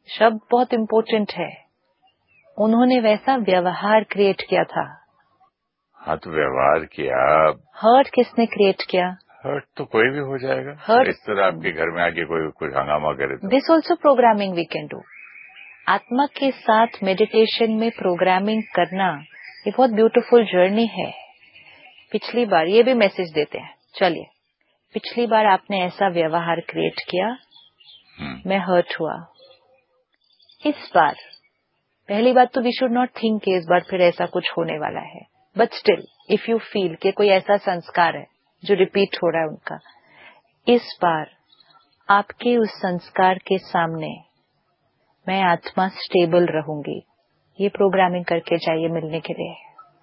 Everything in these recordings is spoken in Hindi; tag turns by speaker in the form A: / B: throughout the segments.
A: शब्द बहुत इम्पोर्टेंट है। उन्होंने वैसा व्यवहार क्रिएट किया था।
B: हाँ तो व्यवहार किया।
A: हर्ट किसने क्रिएट किया?
B: हर्ट तो कोई भी हो जाएगा।
A: हर्ट
B: इस तरह आपके घर में आके कोई कुछ हंगामा करे तो।
A: This also programming we can do. आत्मा के साथ मेडिटेशन में प्रोग्रामिंग करना ये बहुत ब्यूटीफुल जर्नी है। पिछली बार ये भी मैसेज देते हैं, चलिए पिछली बार आपने ऐसा व्यवहार क्रिएट किया, मैं हर्ट हुआ। इस बार पहली बात तो वी शुड नॉट थिंक कि इस बार फिर ऐसा कुछ होने वाला है, but still if you feel कि कोई ऐसा संस्कार है जो रिपीट हो रहा है उनका, इस बार आपके उस संस्कार के सामने मैं आत्मा स्टेबल रहूंगी, ये प्रोग्रामिंग करके जाइए मिलने के लिए।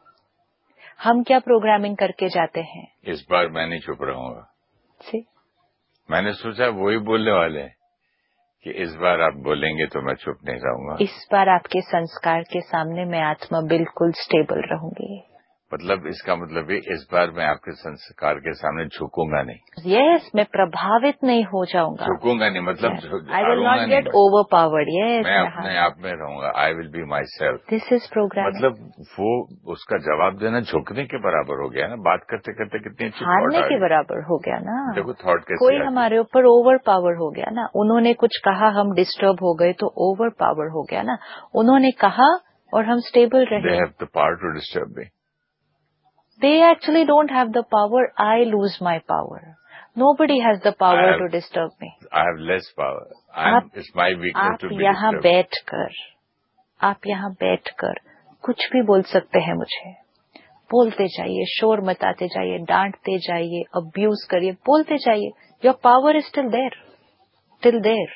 A: हम क्या प्रोग्रामिंग करके जाते हैं?
B: इस बार मैं नहीं चुप रहूंगा।
A: सी
B: मैंने सोचा वही बोलने वाले हैं कि इस बार आप बोलेंगे तो मैं चुप नहीं रहूंगा।
A: इस बार आपके संस्कार के सामने मैं आत्मा बिल्कुल स्टेबल रहूंगी।
B: मतलब इसका मतलब है इस बार मैं आपके संस्कार के सामने झुकूंगा नहीं।
A: यस, मैं प्रभावित नहीं हो जाऊंगा।
B: झुकूंगा नहीं मतलब
A: I will not get over powered. Yes,
B: मैं अपने आप में रहूंगा। I will be my self.
A: This is program.
B: मतलब वो उसका जवाब देना झुकने के बराबर हो गया ना। बात करते करते कितनी अच्छी
A: हारने के बराबर हो गया ना।
B: देखो थॉट कैसे
A: कोई हमारे ऊपर ओवर पावर हो गया ना। उन्होंने कुछ कहा, हम डिस्टर्ब हो गए तो ओवर पावर हो गया ना। उन्होंने कहा और हम स्टेबल रहे।
B: They have the power to disturb me.
A: They actually don't have the power. I lose my power. Nobody has the power to disturb me.
B: I have less power. It's my weakness to be disturbed.
A: आप यहाँ बैठकर कुछ भी बोल सकते हैं मुझे। बोलते जाइए, शोर मचाते जाइए, डांटते जाइए, अब्यूज करिए, बोलते जाइए। Your power is still there. Till there.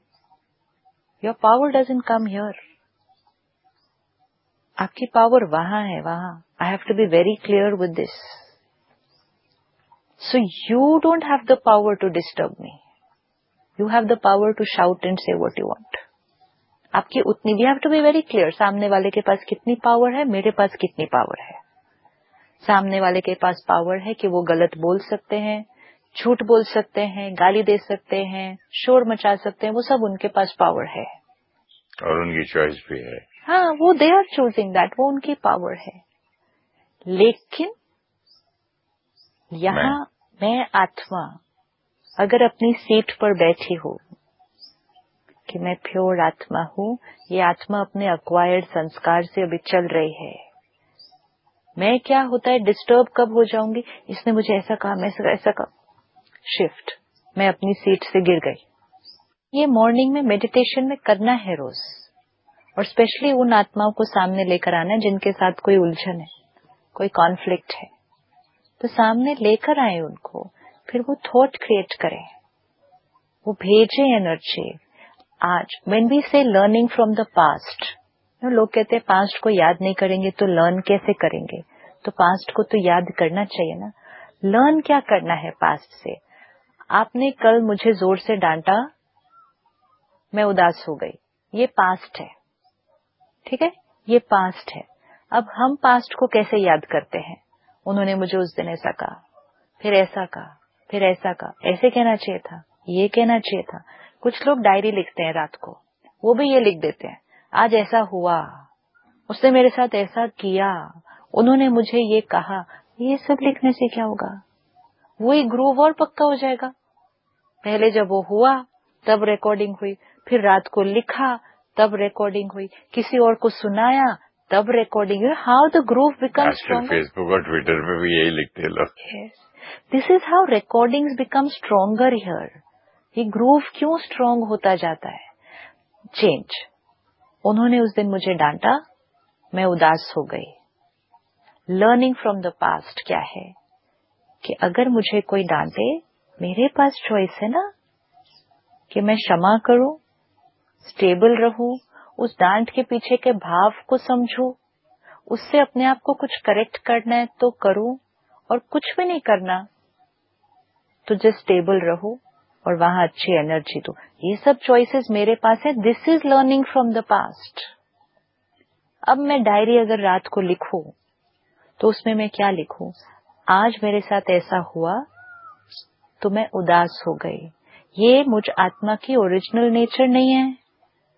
A: Your power doesn't come here. आपकी पावर वहां है, वहां। I have to be very clear with this. So you don't have the power to disturb me. You have the power to shout and say what you want. आपकी उतनी, we have to be very clear. सामने वाले के पास कितनी पावर है, मेरे पास कितनी पावर है। सामने वाले के पास पावर है कि वो गलत बोल सकते हैं, झूठ बोल सकते हैं, गाली दे सकते हैं, शोर मचा सकते हैं, वो सब उनके पास पावर है।
B: और उनकी चॉइस भी है।
A: हाँ, वो दे आर चूजिंग दैट, वो उनकी पावर है। लेकिन यहाँ मैं आत्मा अगर अपनी सीट पर बैठी हूँ कि मैं प्योर आत्मा हूँ, ये आत्मा अपने अक्वायर्ड संस्कार से अभी चल रही है। मैं क्या होता है, डिस्टर्ब कब हो जाऊंगी, इसने मुझे ऐसा कहा, मैं ऐसा कहा, शिफ्ट, मैं अपनी सीट से गिर गई। ये मॉर्निंग में मेडिटेशन में करना है रोज, और स्पेशली उन आत्माओं को सामने लेकर आना है जिनके साथ कोई उलझन है, कोई कॉन्फ्लिक्ट है, तो सामने लेकर आए उनको, फिर वो थॉट क्रिएट करें, वो भेजे एनर्जी। आज व्हेन वी से लर्निंग फ्रॉम द पास्ट, लोग कहते हैं पास्ट को याद नहीं करेंगे तो लर्न कैसे करेंगे, तो पास्ट को तो याद करना चाहिए ना। लर्न क्या करना है पास्ट से? आपने कल मुझे जोर से डांटा, मैं उदास हो गई, ये पास्ट है, ठीक है, ये पास्ट है। अब हम पास्ट को कैसे याद करते हैं? उन्होंने मुझे उस दिन ऐसा कहा, फिर ऐसा कहा, फिर ऐसा कहा, ऐसे कहना चाहिए था, ये कहना चाहिए था। कुछ लोग डायरी लिखते हैं रात को, वो भी ये लिख देते हैं, आज ऐसा हुआ, उसने मेरे साथ ऐसा किया, उन्होंने मुझे ये कहा। ये सब लिखने से क्या होगा? वही ग्रूव और पक्का हो जाएगा। पहले जब वो हुआ तब रिकॉर्डिंग हुई, फिर रात को लिखा तब रिकॉर्डिंग हुई, किसी और को सुनाया तब रिकॉर्डिंग हुई। How the groove become stronger.
B: Facebook और ट्विटर पे भी यही लिखते हैं लोग।
A: This is how recordings become stronger here. ये ग्रूव क्यों स्ट्रॉन्ग होता जाता है? चेंज। उन्होंने उस दिन मुझे डांटा, मैं उदास हो गई। लर्निंग फ्रॉम द पास्ट क्या है कि अगर मुझे कोई डांटे, मेरे पास चॉइस है ना कि मैं क्षमा करूं, स्टेबल रहूं, उस डांट के पीछे के भाव को समझूं, उससे अपने आप को कुछ करेक्ट करना है तो करूं, और कुछ भी नहीं करना तो जस्ट स्टेबल रहूं और वहां अच्छी एनर्जी दो। ये सब चॉइसेस मेरे पास है। This is learning from the past. अब मैं डायरी अगर रात को लिखूं तो उसमें मैं क्या लिखूं? आज मेरे साथ ऐसा हुआ तो मैं उदास हो गई। ये मुझ आत्मा की ओरिजिनल नेचर नहीं है।